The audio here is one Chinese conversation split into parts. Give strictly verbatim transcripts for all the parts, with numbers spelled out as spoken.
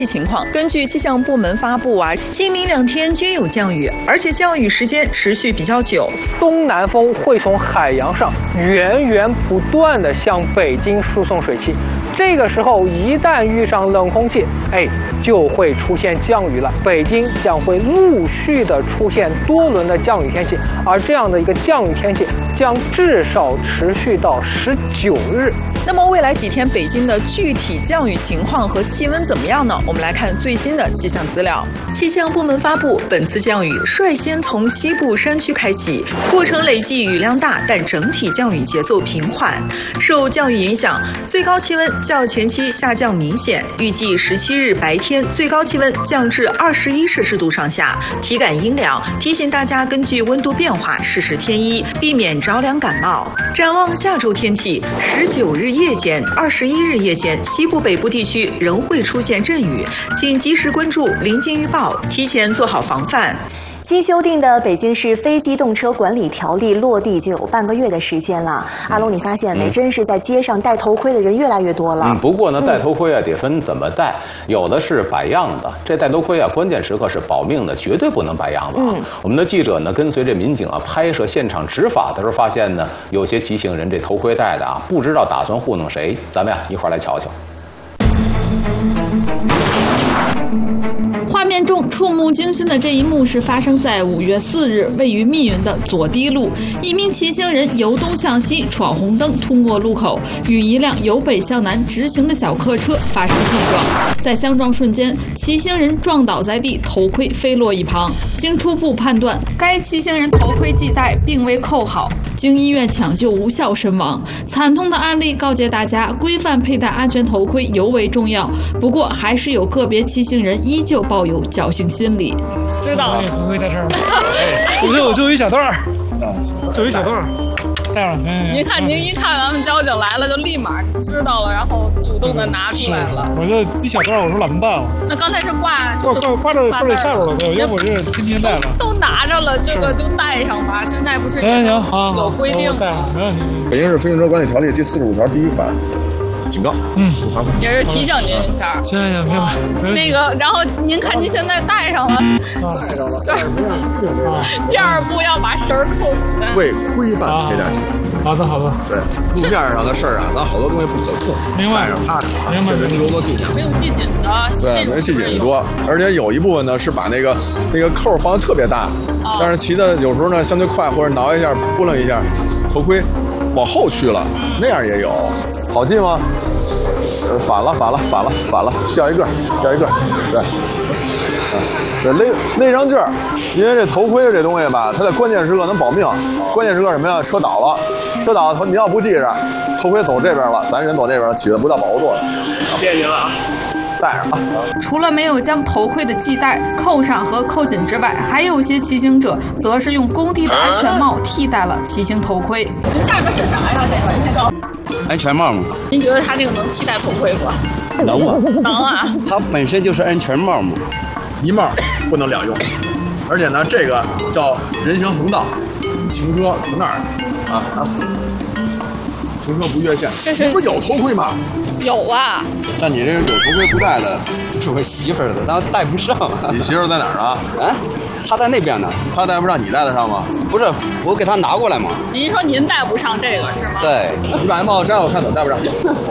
情况，根据气象部门发布啊，今明两天均有降雨，而且降雨时间持续比较久。 东南风会从海洋上源源不断地向北京输送水汽，这个时候一旦遇上冷空气，哎，就会出现降雨了。北京将会陆续的出现多轮的降雨天气，而这样的一个降雨天气将至少持续到十九日。 那么未来几天北京的具体降雨情况和气温怎么样呢？我们来看最新的气象资料。气象部门发布，本次降雨率先从西部山区开启，过程累计雨量大，但整体降雨节奏平缓。受降雨影响，最高气温较前期下降明显，预计十七日白天最高气温降至二十一摄氏度上下，体感阴凉。提醒大家根据温度变化适时添衣，避免着凉感冒。展望下周天气，十九日夜间、二十一日夜间，西部北部地区仍会出现阵雨，请及时关注临近预报，提前做好防范。 新修订的《北京市非机动车管理条例》落地就有半个月的时间了。阿龙，你发现没？嗯、真是在街上戴头盔的人越来越多了。 嗯，不过呢，戴头盔啊得分怎么戴，有的是摆样的，这戴头盔啊关键时刻是保命的，绝对不能摆样子啊。嗯、我们的记者呢跟随着民警啊拍摄现场执法的时候，发现呢有些骑行人这头盔戴的啊不知道打算糊弄谁，咱们呀一块儿来瞧瞧。 画面中触目惊心的这一幕是发生在五月四日，位于密云的左堤路，一名骑行人由东向西闯红灯通过路口，与一辆由北向南直行的小客车发生碰撞。在相撞瞬间，骑行人撞倒在地，头盔飞落一旁。经初步判断，该骑行人头盔系带并未扣好，经医院抢救无效身亡。惨痛的案例告诫大家，规范佩戴安全头盔尤为重要。不过，还是有个别骑行人依旧抱有侥幸心理。 知道了，头盔在这儿。我就就一小段儿，就一小段儿，戴上。 您看，您一看咱们交警来了，就立马知道了，然后主动的拿出来了。 我这一小段儿，我说懒得办了。 那刚才是挂挂挂挂着挂着下边了，对，要不我这天天戴了。 都拿着了，这个就戴上吧。现在不是行行好有规定。 戴上，没问题。 北京市非行车管理条例第四十五条第一款。警告， 嗯， 罚款， 也是提醒您一下。 行行行，明白。 那个，然后您看您现在戴上了， 戴上了。 第二步要把绳扣紧， 为规范佩戴。 好的，好的。 对，路面上的事儿啊，咱好多东西不可控， 明白。 戴上踏实啊， 明白。 这人多多纪念。 没有系紧的， 对，没系紧的多，而且有一部分呢是把那个那个扣放的特别大，但是骑的有时候呢相对快，或者挠一下、拨楞一下，头盔往后去了，那样也有。好记吗？呃，反了，反了，反了，反了，掉一个，掉一个，对，啊，对，勒勒上劲儿，因为这头盔这东西吧，它在关键时刻能保命。关键时刻什么呀？车倒了，车倒了，你要不系着，头盔走这边了，咱人走那边了，起的不到保护作用。 谢谢您了啊。 戴上啊！ 除了没有将头盔的系带扣上和扣紧之外，还有些骑行者则是用工地的安全帽替代了骑行头盔。 这价格是啥呀？这个安全帽嘛。 您觉得它这个能替代头盔不？ 能啊， 能啊。 它本身就是安全帽嘛， 一帽不能两用。而且呢，这个叫人行横道，停车停那儿啊啊，停车不越线。 这是不有头盔吗？ 有啊， 像你这个有头盔不戴的， 是我媳妇儿的，但戴不上。 你媳妇儿在哪儿啊？ 啊，她在那边呢。 她戴不上，你戴得上吗？ 不是，我给她拿过来嘛。 您说您戴不上这个是吗？ 对。 你把那帽子摘了，我看怎么戴不上。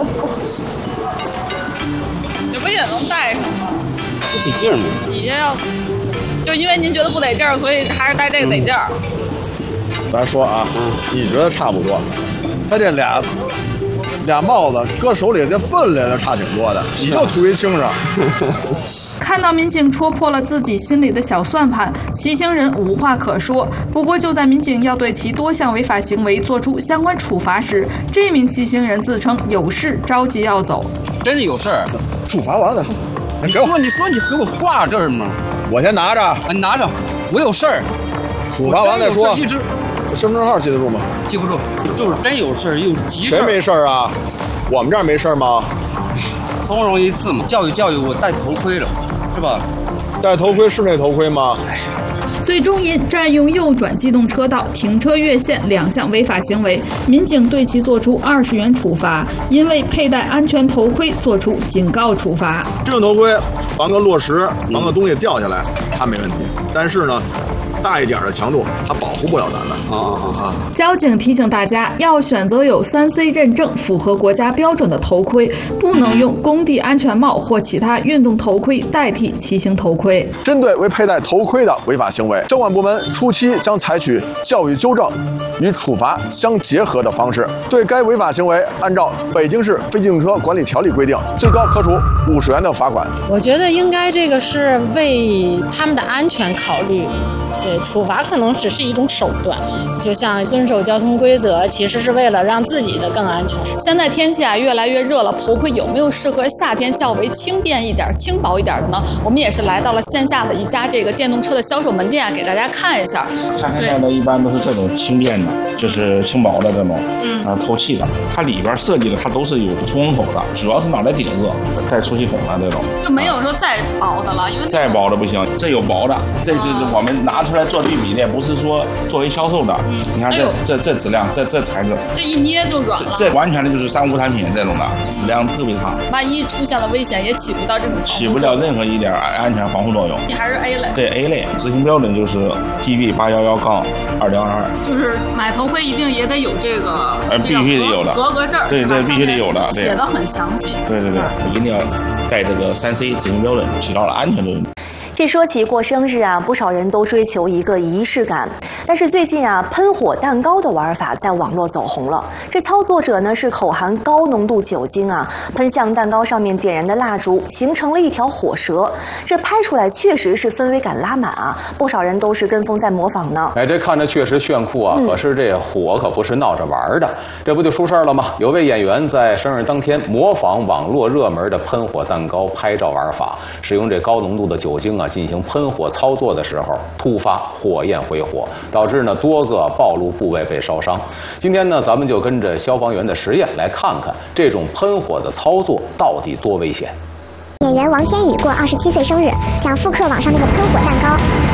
这不也能戴上吗？ 不得劲儿吗？ 你这要，就因为您觉得不得劲儿，所以还是戴这个得劲儿。 嗯、咱说啊，嗯，你觉得差不多？他这俩。俩帽子搁手里，这分量就差挺多的，你就图一轻上。 看到民警戳破了自己心里的小算盘，骑行人无话可说。不过就在民警要对其多项违法行为做出相关处罚时，这名骑行人自称有事着急要走。 真的有事儿， 处罚完了再说。 你说你说你给我挂这儿吗？ 我先拿着， 你拿着，我有事儿。 处罚完再说。 一直。 身份证号记得住吗？ 记不住，就是真有事又急事。 谁没事啊？我们这儿没事吗？ 通融一次嘛，教育教育我戴头盔了，是吧？ 戴头盔是那头盔吗？ 最终因占用右转机动车道、停车越线两项违法行为，民警对其作出二十元处罚，因为佩戴安全头盔作出警告处罚。 这种头盔防个落石，防个东西掉下来，它没问题。但是呢，大一点的强度，它保护不了咱们。啊啊啊！ 交警提醒大家，要选择有三 C 认证、符合国家标准的头盔，不能用工地安全帽或其他运动头盔代替骑行头盔。 针对未佩戴头盔的违法行为，交管部门初期将采取教育纠正与处罚相结合的方式，对该违法行为按照北京市非机动车管理条例规定，最高可处五十元的罚款。 我觉得应该这个是为他们的安全考虑。对，处罚可能只是一种手段，就像遵守交通规则，其实是为了让自己的更安全。 现在天气啊越来越热了，头盔有没有适合夏天较为轻便一点、轻薄一点的呢？我们也是来到了线下的一家这个电动车的销售门店啊，给大家看一下。 夏天戴的一般都是这种轻便的，就是轻薄的这种，嗯，啊，透气的。它里边设计的它都是有出风口的，主要是拿来顶热，带出气孔的这种。 就没有说再薄的了，因为再薄的不行，这有薄的，这是我们拿出来做对比的，不是说作为销售的。嗯、你看这、哎、这这质量，这这材质， 这一捏就软了。 这, 这完全的就是三无产品这种的，质量特别差。 万一出现了危险，也起不到这种起不了任何一点安全防护作用。 你还是 A 类。 对 A 类，执行标准就是 G B 八一一杠二零二二。 就是买头盔一定也得有这个， 呃，必须得有的合格证。 对，这必须得有的， 写的很详细。 对对对，一定要带这个三 C 执行标准，起到了安全作用。 这说起过生日啊，不少人都追求一个仪式感。但是最近啊，喷火蛋糕的玩法在网络走红了。这操作者呢是口含高浓度酒精啊，喷向蛋糕上面点燃的蜡烛，形成了一条火蛇。这拍出来确实是氛围感拉满啊，不少人都是跟风在模仿呢。 哎，这看着确实炫酷啊，嗯、可是这火可不是闹着玩的，这不就出事儿了吗？有位演员在生日当天模仿网络热门的喷火蛋糕拍照玩法，使用这高浓度的酒精啊。进行喷火操作的时候，突发火焰回火，导致呢多个暴露部位被烧伤。今天呢，咱们就跟着消防员的实验来看看这种喷火的操作到底多危险。 演员王天宇过二十七岁生日，想复刻网上那个喷火蛋糕。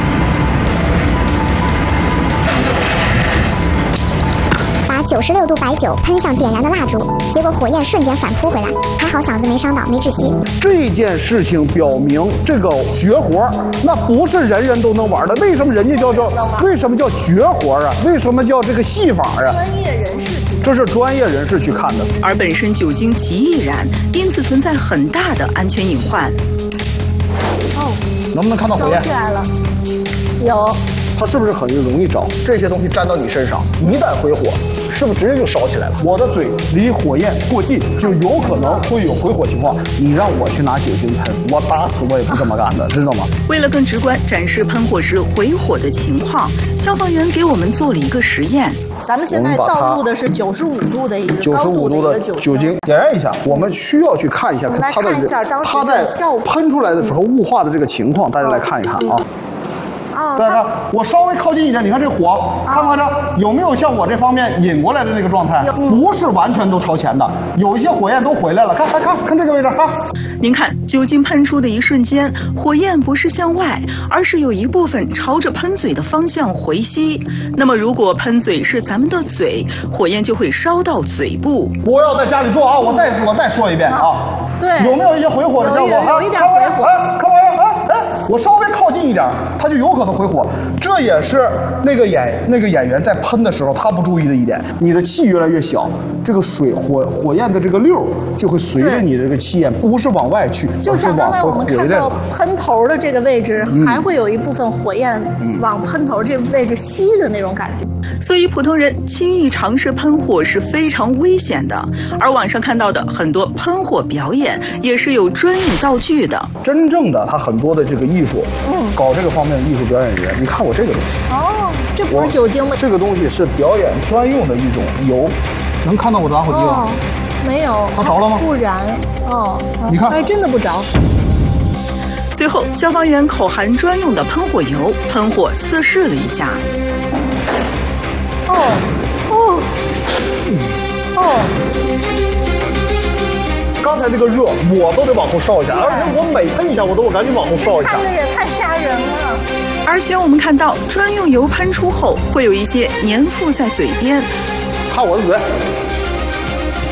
把九十六度白酒喷向点燃的蜡烛，结果火焰瞬间反扑回来，还好嗓子没伤到，没窒息。 这件事情表明，这个绝活那不是人人都能玩的。为什么人家叫叫？为什么叫绝活啊？为什么叫这个戏法啊？ 专业人士， 这是专业人士去看的。 而本身酒精极易燃，因此存在很大的安全隐患。 哦，能不能看到火焰？ 起来了，有。 它是不是很容易着？这些东西沾到你身上，一旦回火，是不是直接就烧起来了？我的嘴离火焰过近，就有可能会有回火情况。你让我去拿酒精喷，我打死我也不这么干的，知道吗？ 为了更直观展示喷火时回火的情况，消防员给我们做了一个实验。 咱们现在倒入的是九十五度的一个高度的一个酒精，点燃一下。我们需要去看一下它的它在喷出来的时候雾化的这个情况，大家来看一看啊。大家看，我稍微靠近一点，你看这火，看不看着有没有像我这方面引过来的那个状态？不是完全都朝前的，有一些火焰都回来了。看，看，看，看这个位置，看。 您看，酒精喷出的一瞬间，火焰不是向外，而是有一部分朝着喷嘴的方向回吸。那么，如果喷嘴是咱们的嘴，火焰就会烧到嘴部。 我要在家里做啊！我再我再说一遍啊！ 对， 有没有一些回火的效果？ 有一点回火。 哎，看我哎哎，我稍微靠近一点，它就有可能回火。这也是那个演那个演员在喷的时候他不注意的一点。你的气越来越小，这个水火火焰的这个溜就会随着你的这个气焰不是往外去， 就像刚才我们看到喷头的这个位置，嗯、还会有一部分火焰往喷头这个位置吸的那种感觉。 所以普通人轻易尝试喷火是非常危险的。而网上看到的很多喷火表演也是有专用道具的。 真正的他很多的这个艺术，嗯，搞这个方面的艺术表演人，你看我这个东西。 哦，这不是酒精吗？ 这个东西是表演专用的一种油，能看到我的打火机吗？ 哦，没有。 它着了吗？ 不燃。哦， 你看， 哎，真的不着。 最后，消防员口含专用的喷火油，喷火测试了一下。 哦哦哦！ 刚才这个热，我都得往后烧一下，而且我每喷一下，我都我赶紧往后烧一下。 看着也太吓人了。 而且我们看到，专用油喷出后，会有一些粘附在嘴边。 看我的嘴，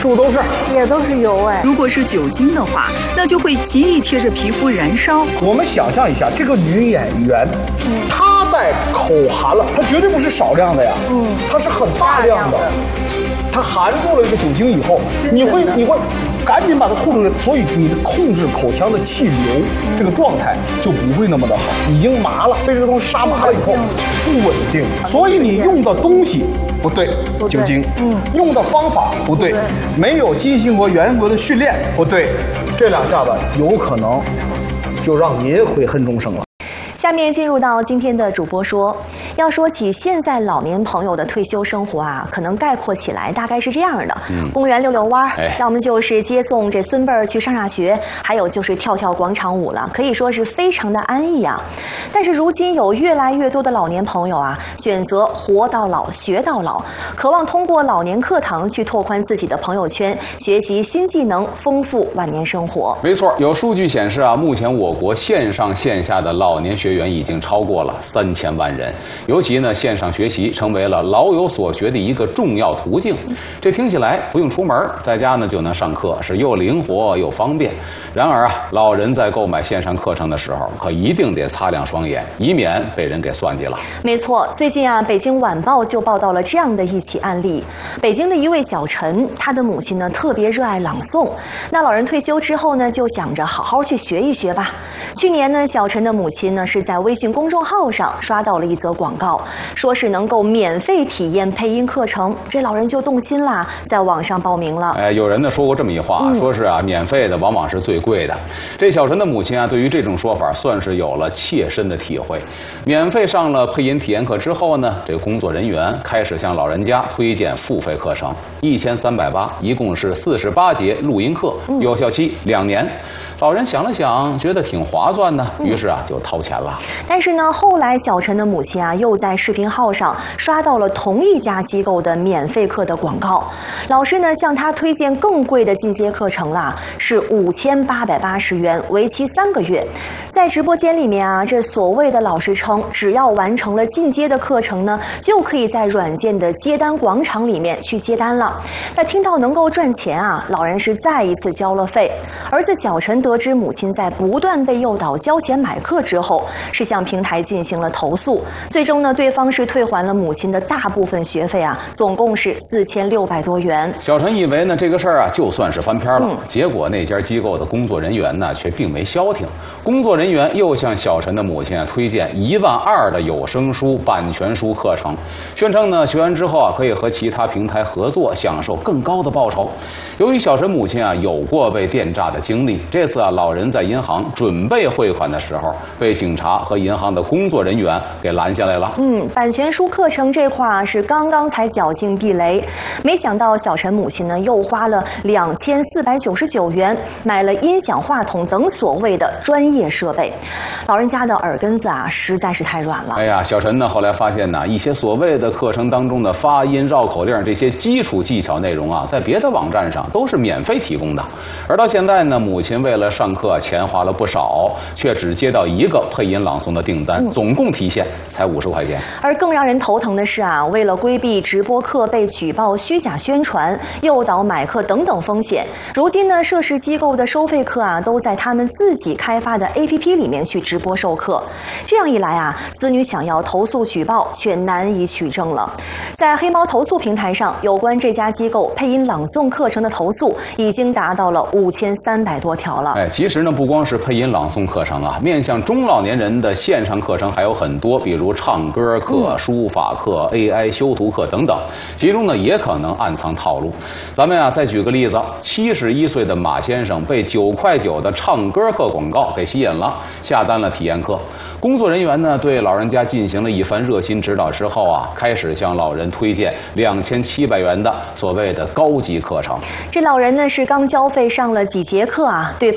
是不是都是？ 也都是油哎。 如果是酒精的话，那就会极力贴着皮肤燃烧。 我们想象一下，这个女演员，嗯，她在口含了，她绝对不是少量的呀，嗯，她是很大量的。它含住了这个酒精以后，你会你会赶紧把它吐出来，所以你控制口腔的气流，嗯、这个状态就不会那么的好，已经麻了，被这个东西杀麻了以后不稳定，所以你用的东西不对，酒精，嗯，用的方法不对，没有进行过严格的训练不对，这两下子有可能就让您悔恨终生了。 下面进入到今天的主播说，要说起现在老年朋友的退休生活啊，可能概括起来大概是这样的：嗯、公园溜溜弯儿，哎、要么就是接送这孙辈儿去上下学，还有就是跳跳广场舞了，可以说是非常的安逸啊。但是如今有越来越多的老年朋友啊，选择活到老学到老，渴望通过老年课堂去拓宽自己的朋友圈，学习新技能，丰富晚年生活。 没错，有数据显示啊，目前我国线上线下的老年学员已经超过了三千万人。尤其呢，线上学习成为了老有所学的一个重要途径。这听起来不用出门，在家呢就能上课，是又灵活又方便。然而啊，老人在购买线上课程的时候，可一定得擦亮双眼，以免被人给算计了。 没错，最近啊，北京晚报就报道了这样的一起案例。北京的一位小陈，他的母亲呢特别热爱朗诵，那老人退休之后呢，就想着好好去学一学吧。去年呢，小陈的母亲呢是在微信公众号上刷到了一则广告，说是能够免费体验配音课程，这老人就动心啦，在网上报名了。 哎，有人呢说过这么一话，嗯、说是啊，免费的往往是最贵的。这小陈的母亲啊，对于这种说法算是有了切身的体会。免费上了配音体验课之后呢，这个工作人员开始向老人家推荐付费课程，一千三百八，一共是四十八节录音课，有效期两年。老人想了想，觉得挺划算呢，于是啊就掏钱了。 但是呢，后来小陈的母亲啊又在视频号上刷到了同一家机构的免费课的广告，老师呢向他推荐更贵的进阶课程啦，是五千八百八十元，为期三个月。在直播间里面啊，这所谓的老师称，只要完成了进阶的课程呢，就可以在软件的接单广场里面去接单了。那听到能够赚钱啊，老人是再一次交了费。儿子小陈得知母亲在不断被诱导交钱买课之后，是向平台进行了投诉，最终呢，对方是退还了母亲的大部分学费啊，总共是四千六百多元。 小陈以为呢这个事儿啊就算是翻篇了，嗯、结果那家机构的工作人员呢却并没消停，工作人员又向小陈的母亲啊推荐一万二的有声书、版权书课程，宣称呢学完之后啊可以和其他平台合作，享受更高的报酬。由于小陈母亲啊有过被电诈的经历，这次啊老人在银行准备汇款的时候，被警察和银行的工作人员给拦下来了。 嗯，版权书课程这块啊是刚刚才侥幸避雷，没想到小陈母亲呢又花了两千四百九十九元买了音响、话筒等所谓的专业设备，老人家的耳根子啊实在是太软了。 哎呀，小陈呢后来发现呢，一些所谓的课程当中的发音、绕口令这些基础技巧内容啊，在别的网站上都是免费提供的，而到现在呢，母亲为了上课钱花了不少，却只接到一个配音朗诵的订单，总共提现才五十块钱。 而更让人头疼的是啊，为了规避直播课被举报虚假宣传、诱导买课等等风险，如今呢，涉事机构的收费课啊，都在他们自己开发的 A P P 里面去直播授课。这样一来啊，子女想要投诉举报却难以取证了。在黑猫投诉平台上，有关这家机构配音朗诵课程的投诉已经达到了五千三百多条了。 哎，其实呢，不光是配音朗诵课程啊，面向中老年人的线上课程还有很多，比如唱歌课、书法课、A I 修图课等等，其中呢也可能暗藏套路。咱们啊再举个例子，七十一岁的马先生被九块九的唱歌课广告给吸引了，下单了体验课。工作人员呢对老人家进行了一番热心指导之后啊，开始向老人推荐两千七百元的所谓的高级课程。 这老人呢是刚交费上了几节课啊，对方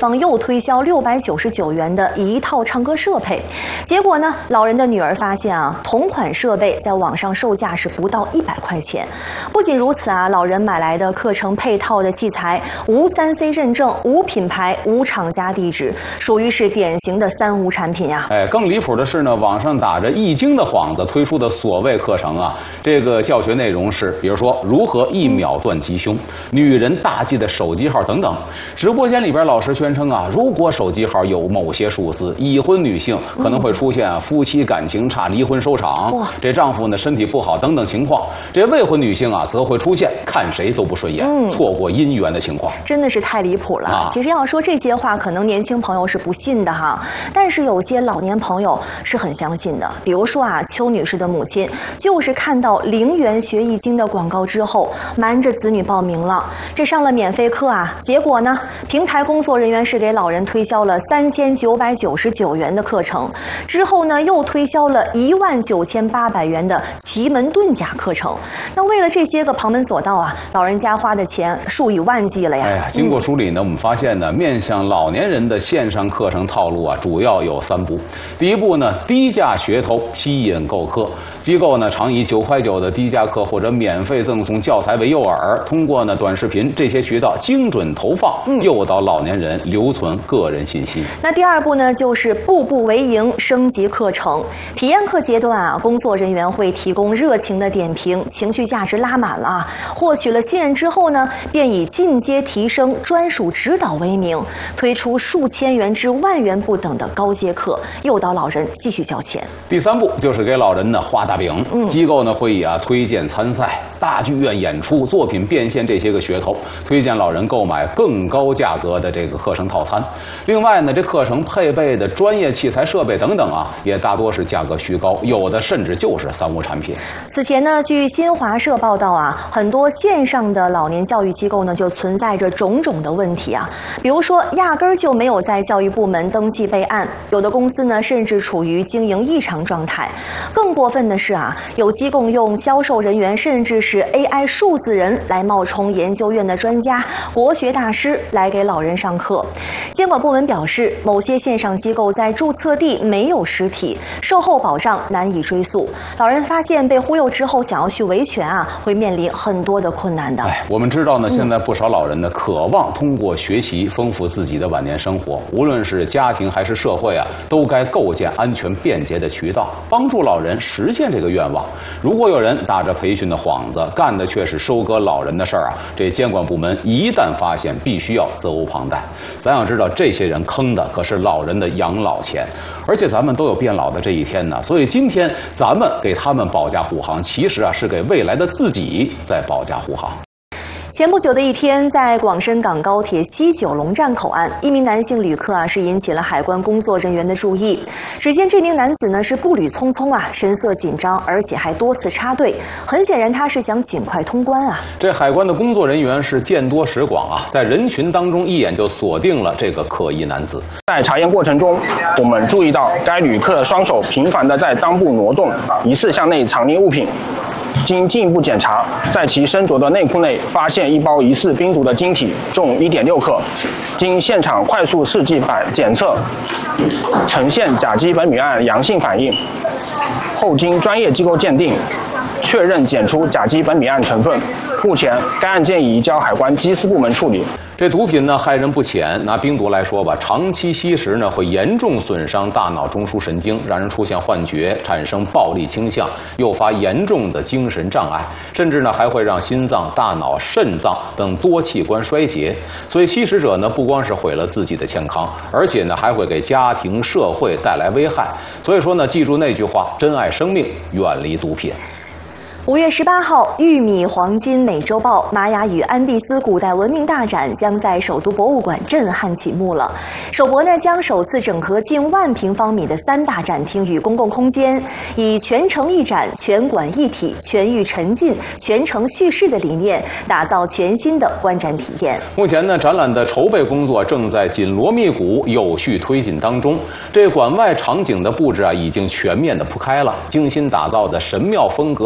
方又推销六百九十九元的一套唱歌设备。结果呢，老人的女儿发现啊，同款设备在网上售价是不到一百块钱。不仅如此啊，老人买来的课程配套的器材无 三 C 认证、无品牌、无厂家地址，属于是典型的三无产品呀。 哎，更离谱的是呢，网上打着易经的幌子推出的所谓课程啊，这个教学内容是，比如说如何一秒断吉凶、女人大忌的手机号等等。直播间里边老师宣称啊，如果手机号有某些数字，已婚女性可能会出现啊夫妻感情差、离婚收场，这丈夫呢身体不好等等情况。这未婚女性啊，则会出现看谁都不顺眼、嗯、错过姻缘的情况。 真的是太离谱了、啊、其实要说这些话，可能年轻朋友是不信的哈，但是有些老年朋友是很相信的。比如说啊，邱女士的母亲就是看到零元学易经的广告之后，瞒着子女报名了，这上了免费课啊，结果呢，平台工作人员是给老人推销了三千九百九十九元的课程，之后呢又推销了一万九千八百元的奇门遁甲课程。那为了这些个旁门左道啊，老人家花的钱数以万计了呀。 哎呀，经过梳理呢，嗯、我们发现呢，面向老年人的线上课程套路啊，主要有三步。第一步呢，低价噱头吸引购课。机构呢常以九块九的低价课或者免费赠送教材为诱饵，通过呢短视频这些渠道精准投放，诱导老年人留存个人信息。 那第二步呢，就是步步为营，升级课程。体验课阶段啊，工作人员会提供热情的点评，情绪价值拉满了啊。获取了信任之后呢，便以进阶提升、专属指导为名，推出数千元至万元不等的高阶课，诱导老人继续交钱。 第三步就是给老人呢画大饼， 嗯、 机构呢会以啊推荐参赛、大剧院演出、作品变现这些个噱头，推荐老人购买更高价格的这个课程套餐。另外呢，这课程配备的专业器材设备等等啊，也大多是价格虚高，有的甚至就是三无产品。 此前呢，据新华社报道啊，很多线上的老年教育机构呢就存在着种种的问题啊，比如说压根儿就没有在教育部门登记备案，有的公司呢甚至处于经营异常状态。更过分的是啊，有机构用销售人员甚至是 A I 数字人来冒充研究院的专家、国学大师来给老人上课。监管部门表示，某些线上机构在注册地没有实体，售后保障难以追溯。老人发现被忽悠之后，想要去维权啊，会面临很多的困难的。 哎，我们知道呢，现在不少老人呢，渴望通过学习丰富自己的晚年生活，无论是家庭还是社会啊，都该构建安全便捷的渠道，帮助老人实现这个愿望。如果有人打着培训的幌子，干的却是收割老人的事儿啊，这监管部门一旦发现，必须要责无旁贷。咱要知道，这些人坑的可是老人的养老钱，而且咱们都有变老的这一天呢。所以今天咱们给他们保驾护航，其实啊是给未来的自己在保驾护航。 前不久的一天，在广深港高铁西九龙站口岸，一名男性旅客啊是引起了海关工作人员的注意。只见这名男子呢是步履匆匆啊，神色紧张，而且还多次插队，很显然他是想尽快通关啊。 这海关的工作人员是见多识广啊，在人群当中一眼就锁定了这个可疑男子。 在查验过程中，我们注意到该旅客双手频繁地在裆部挪动，疑似向内藏匿物品。经进一步检查，在其身着的内裤内发现一包疑似冰毒的晶体，重 一点六克。经现场快速试剂反检测，呈现甲基苯丙胺阳性反应。后经专业机构鉴定，确认检出甲基苯丙胺成分。目前，该案件已移交海关缉私部门处理。 这毒品呢害人不浅，拿冰毒来说吧，长期吸食呢会严重损伤大脑中枢神经，让人出现幻觉，产生暴力倾向，诱发严重的精神障碍，甚至呢还会让心脏、大脑、肾脏等多器官衰竭。所以吸食者呢不光是毁了自己的健康，而且呢还会给家庭、社会带来危害。所以说呢，记住那句话：珍爱生命，远离毒品。 五月十八号，玉米黄金美洲豹玛雅与安第斯古代文明大展将在首都博物馆震撼启幕了。首博呢将首次整合近万平方米的三大展厅与公共空间，以全程一展、全馆一体、全域沉浸、全程叙事的理念，打造全新的观展体验。 目前呢，展览的筹备工作正在紧锣密鼓、有序推进当中。这馆外场景的布置啊，已经全面的铺开了，精心打造的神庙风格场馆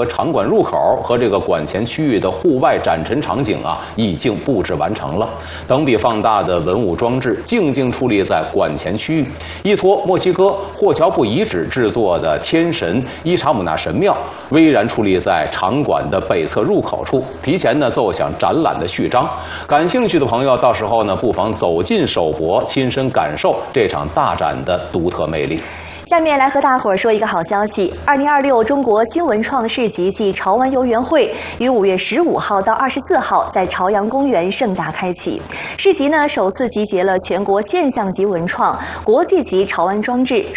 入口和这个馆前区域的户外展陈场景啊，已经布置完成了。等比放大的文物装置静静矗立在馆前区域。一坨墨西哥霍乔布遗址制作的天神伊查姆纳神庙巍然矗立在场馆的北侧入口处，提前呢奏响展览的序章。感兴趣的朋友，到时候呢不妨走进首博，亲身感受这场大展的独特魅力。 下面来和大伙儿说一个好消息：二零二六中国新文创市集暨潮玩游园会于五月十五号到二十四号在朝阳公园盛大开启。市集呢首次集结了全国现象级文创、国际级潮玩装置、